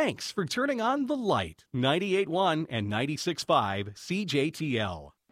Thanks for turning on the light. 98.1 and 96.5 CJTL.